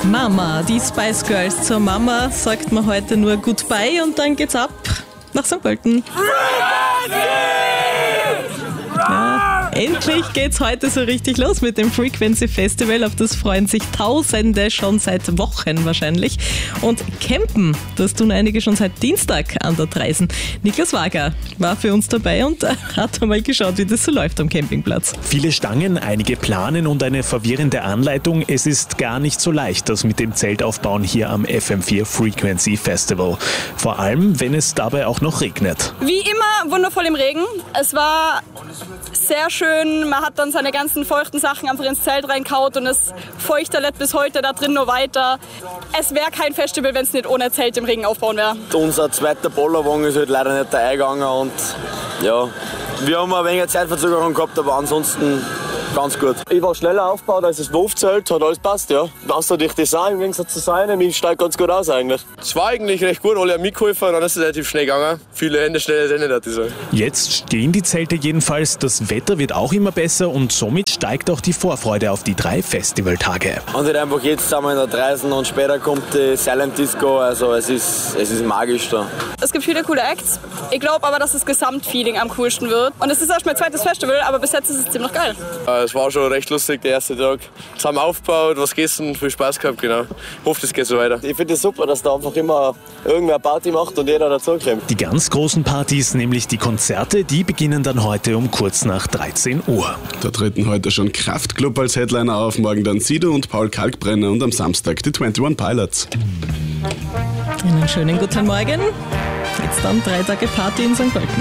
Mama, die Spice Girls. Zur Mama sagt man heute nur Goodbye und dann geht's ab nach St. Pölten. Ja, endlich geht's heute so richtig los mit dem Frequency Festival. Auf das freuen sich Tausende schon seit Wochen wahrscheinlich. Und campen, das tun einige schon seit Dienstag an der Traisen. Niklas Wager war für uns dabei und hat einmal geschaut, wie das so läuft am Campingplatz. Viele Stangen, einige Planen und eine verwirrende Anleitung. Es ist gar nicht so leicht, das mit dem Zeltaufbauen hier am FM4 Frequency Festival. Vor allem, wenn es dabei auch noch regnet. Wie immer wundervoll im Regen. Es war sehr schön. Man hat dann seine ganzen feuchten Sachen einfach ins Zelt reinkaut und es feuchter lädt bis heute da drin noch weiter. Es wäre kein Festival, wenn es nicht ohne Zelt im Regen aufbauen wäre. Unser zweiter Bollerwagen ist halt leider nicht eingegangen und ja, wir haben ein wenig Zeitverzögerung gehabt, aber ansonsten ganz gut. Ich war schneller aufgebaut als das Wurfzelt, hat alles passt, ja. Außer durch Design, im Gegensatz zu seinem, ich steige ganz gut aus eigentlich. Es war eigentlich recht gut, alle haben mitgeholfen, dann ist es relativ schnell gegangen. Viele Hände schneller als nicht, ich sagen. Jetzt stehen die Zelte jedenfalls, das Wetter wird auch immer besser und somit steigt auch die Vorfreude auf die 3 Festivaltage. Und halt einfach jetzt sind wir in der Dreisen und später kommt die Silent Disco, also es ist magisch da. Es gibt viele coole Acts. Ich glaube aber, dass das Gesamtfeeling am coolsten wird. Und es ist erst mein zweites Festival, aber bis jetzt ist es ziemlich geil. Es war schon recht lustig, der erste Tag. Das haben wir aufgebaut, was gegessen, viel Spaß gehabt, genau. Ich hoffe, das geht so weiter. Ich finde es super, dass da einfach immer irgendwer Party macht und jeder dazukommt. Die ganz großen Partys, nämlich die Konzerte, die beginnen dann heute um kurz nach 13 Uhr. Da treten heute schon Kraftklub als Headliner auf, morgen dann Sido und Paul Kalkbrenner und am Samstag die 21 Pilots. Einen schönen guten Morgen. Jetzt dann 3 Tage Party in St. Pölten.